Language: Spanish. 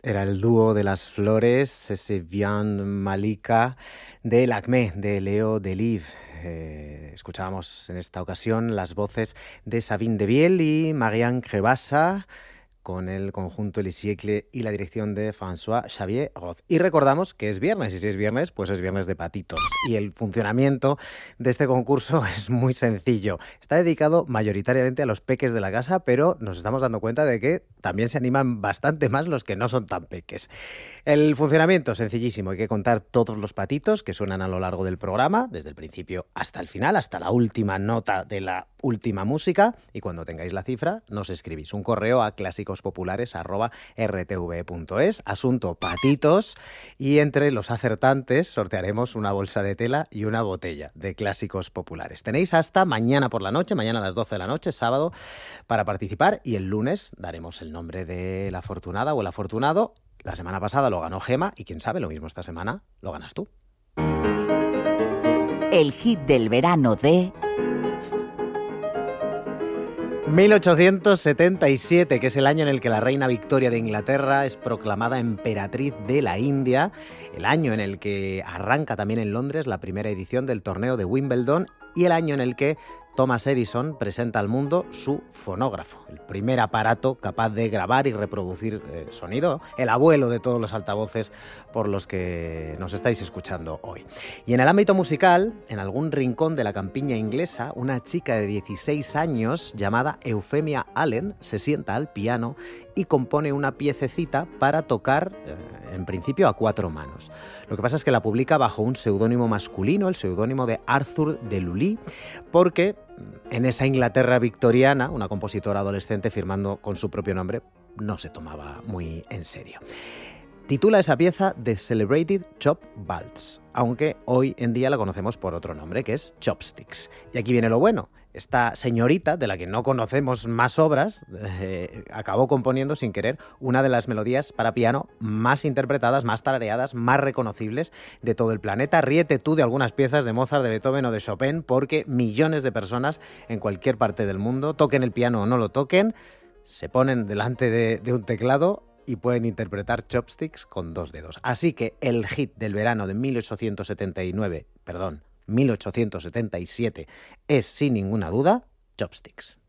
Era el dúo de las flores, ese Vian Malika de Lakmé, de Leo Delibes. Escuchábamos en esta ocasión las voces de Sabine Devielle y Marianne Crevassa, con el conjunto El Siecle y la dirección de François Xavier Roth. Y recordamos que es viernes, y si es viernes, pues es viernes de patitos. Y el funcionamiento de este concurso es muy sencillo. Está dedicado mayoritariamente a los peques de la casa, pero nos estamos dando cuenta de que también se animan bastante más los que no son tan peques. El funcionamiento es sencillísimo. Hay que contar todos los patitos que suenan a lo largo del programa, desde el principio hasta el final, hasta la última nota de la última música. Y cuando tengáis la cifra, nos escribís un correo a clásicosPopulares@rtv.es, asunto patitos, y entre los acertantes sortearemos una bolsa de tela y una botella de Clásicos Populares. Tenéis hasta mañana por la noche, mañana a las 12 de la noche, sábado, para participar, y el lunes daremos el nombre de la afortunada o el afortunado. La semana pasada lo ganó Gema y quién sabe, lo mismo esta semana lo ganas tú. El hit del verano de 1877, que es el año en el que la reina Victoria de Inglaterra es proclamada emperatriz de la India, el año en el que arranca también en Londres la primera edición del torneo de Wimbledon y el año en el que Thomas Edison presenta al mundo su fonógrafo, el primer aparato capaz de grabar y reproducir sonido, el abuelo de todos los altavoces por los que nos estáis escuchando hoy. Y en el ámbito musical, en algún rincón de la campiña inglesa, una chica de 16 años llamada Euphemia Allen se sienta al piano y compone una piececita para tocar, en principio, a 4 manos. Lo que pasa es que la publica bajo un seudónimo masculino, el seudónimo de Arthur de Lully, porque en esa Inglaterra victoriana, una compositora adolescente firmando con su propio nombre no se tomaba muy en serio. Titula esa pieza The Celebrated Chop Waltz, aunque hoy en día la conocemos por otro nombre, que es Chopsticks. Y aquí viene lo bueno. Esta señorita, de la que no conocemos más obras, acabó componiendo sin querer una de las melodías para piano más interpretadas, más tarareadas, más reconocibles de todo el planeta. Ríete tú de algunas piezas de Mozart, de Beethoven o de Chopin, porque millones de personas en cualquier parte del mundo, toquen el piano o no lo toquen, se ponen delante de un teclado y pueden interpretar Chopsticks con 2 dedos. Así que el hit del verano de 1877 es, sin ninguna duda, Chopsticks.